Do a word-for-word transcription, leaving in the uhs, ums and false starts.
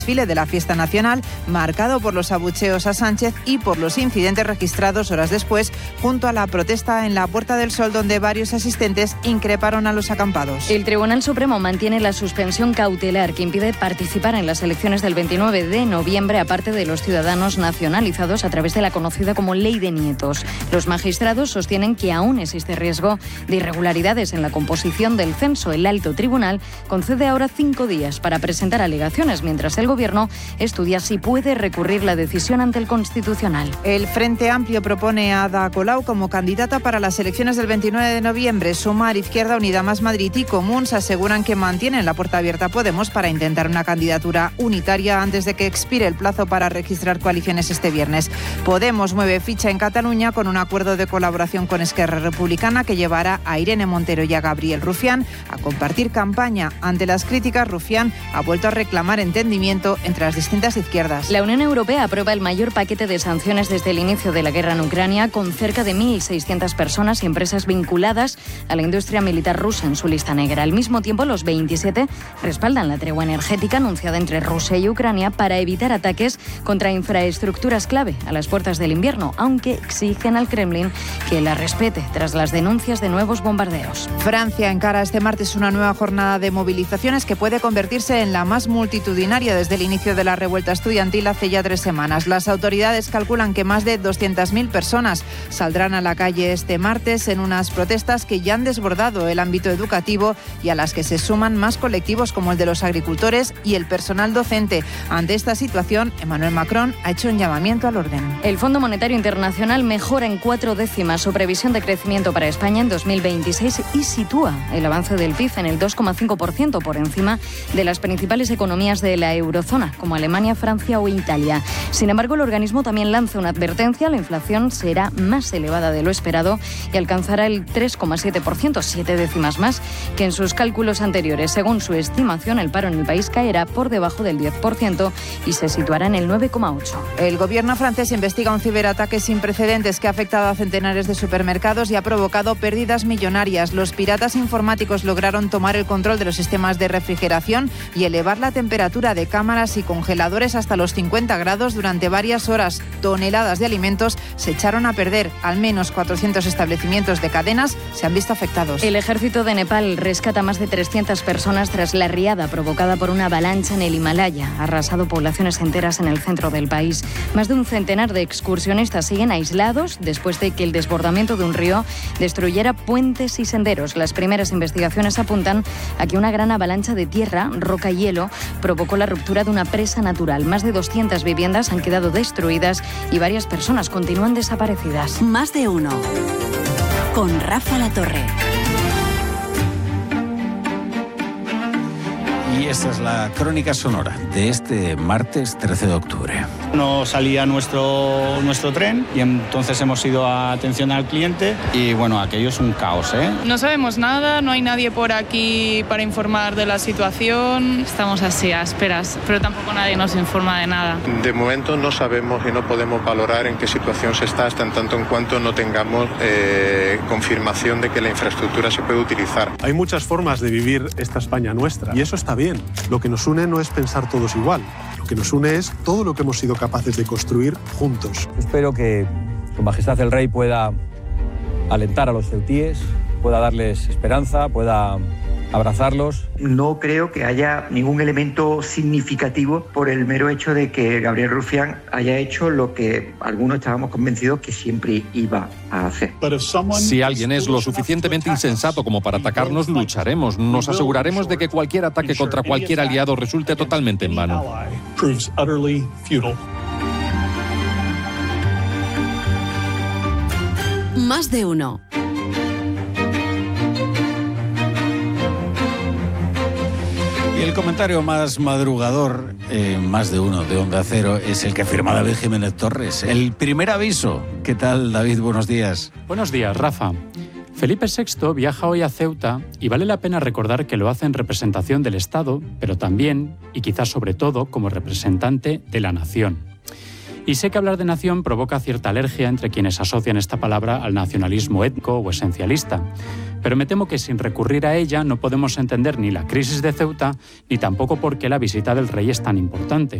desfile de la fiesta nacional, marcado por los abucheos a Sánchez y por los incidentes registrados horas después junto a la protesta en la Puerta del Sol, donde varios asistentes increparon a los acampados. El Tribunal Supremo mantiene la suspensión cautelar que impide participar en las elecciones del veintinueve de noviembre, aparte de los ciudadanos nacionalizados a través de la conocida como Ley de Nietos. Los magistrados sostienen que aún existe riesgo de irregularidades en la composición del censo. El alto tribunal concede ahora cinco días para presentar alegaciones, mientras el Gobierno estudia si puede recurrir la decisión ante el Constitucional. El Frente Amplio propone a Ada Colau como candidata para las elecciones del veintinueve de noviembre. Sumar, Izquierda Unida, Más Madrid y Comuns aseguran que mantienen la puerta abierta a Podemos para intentar una candidatura unitaria antes de que expire el plazo para registrar coaliciones este viernes. Podemos mueve ficha en Cataluña con un acuerdo de colaboración con Esquerra Republicana que llevará a Irene Montero y a Gabriel Rufián a compartir campaña. Ante las críticas, Rufián ha vuelto a reclamar entendimiento entre las distintas izquierdas. La Unión Europea aprueba el mayor paquete de sanciones desde el inicio de la guerra en Ucrania, con cerca de mil seiscientas personas y empresas vinculadas a la industria militar rusa en su lista negra. Al mismo tiempo, los veintisiete respaldan la tregua energética anunciada entre Rusia y Ucrania para evitar ataques contra infraestructuras clave a las puertas del invierno, aunque exigen al Kremlin que la respete tras las denuncias de nuevos bombardeos. Francia encara este martes una nueva jornada de movilizaciones que puede convertirse en la más multitudinaria desde el inicio de la revuelta estudiantil hace ya tres semanas. Las autoridades calculan que más de doscientas mil personas saldrán a la calle este martes en unas protestas que ya han desbordado el ámbito educativo y a las que se suman más colectivos como el de los agricultores y el personal docente. Ante esta situación, Emmanuel Macron ha hecho un llamamiento al orden. El Fondo Monetario Internacional mejora en cuatro décimas su previsión de crecimiento para España en dos mil veintiséis y sitúa el avance del P I B en el dos coma cinco por ciento por encima de las principales economías de la eurozona, como Alemania, Francia o Italia. Sin embargo, el organismo también lanza una advertencia: la inflación será más elevada de lo esperado y alcanzará el tres coma siete por ciento, siete décimas más que en sus cálculos anteriores. Según su estimación, el paro en el país caerá por debajo del diez por ciento y se situará en el nueve coma ocho por ciento. El gobierno francés investiga un ciberataque sin precedentes que ha afectado a centenares de supermercados y ha provocado pérdidas millonarias. Los piratas informáticos lograron tomar el control de los sistemas de refrigeración y elevar la temperatura de cámaras y congeladores hasta los cincuenta grados durante varias horas. Toneladas de alimentos se echaron a perder. Al menos cuatrocientos establecimientos de cadenas se han visto afectados. El ejército de Nepal rescata a más de trescientas personas tras la riada provocada por una avalancha en el Himalaya. Ha arrasado poblaciones enteras en el centro del país. Más de un centenar de excursionistas siguen aislados después de que el desbordamiento de un río destruyera puentes y senderos. Las primeras investigaciones apuntan a que una gran avalancha de tierra, roca y hielo provocó la ruptura de una presa natural. Más de doscientas viviendas han quedado destruidas y varias personas continúan desaparecidas. Más de uno. Con Rafa La Torre. Y esta es la crónica sonora de este martes trece de octubre. No salía nuestro, nuestro tren y entonces hemos ido a atención al cliente y bueno, aquello es un caos, ¿eh? No sabemos nada, no hay nadie por aquí para informar de la situación. Estamos así a esperas, pero tampoco nadie nos informa de nada. De momento no sabemos y no podemos valorar en qué situación se está hasta en tanto en cuanto no tengamos eh, confirmación de que la infraestructura se puede utilizar. Hay muchas formas de vivir esta España nuestra y eso está bien. Lo que nos une no es pensar todos igual. Lo que nos une es todo lo que hemos sido capaces de construir juntos. Espero que Su Majestad el Rey pueda alentar a los ceutíes, pueda darles esperanza, pueda abrazarlos. No creo que haya ningún elemento significativo por el mero hecho de que Gabriel Rufián haya hecho lo que algunos estábamos convencidos que siempre iba a hacer. Si alguien es lo suficientemente insensato como para atacarnos, lucharemos. Nos aseguraremos de que cualquier ataque contra cualquier aliado resulte totalmente en vano. Más de uno. Y el comentario más madrugador, eh, más de uno de Onda Cero, es el que firma David Jiménez Torres. El primer aviso. ¿Qué tal, David? Buenos días. Buenos días, Rafa. Felipe sexto viaja hoy a Ceuta y vale la pena recordar que lo hace en representación del Estado, pero también, y quizás sobre todo, como representante de la nación. Y sé que hablar de nación provoca cierta alergia entre quienes asocian esta palabra al nacionalismo étnico o esencialista. Pero me temo que sin recurrir a ella no podemos entender ni la crisis de Ceuta ni tampoco por qué la visita del rey es tan importante.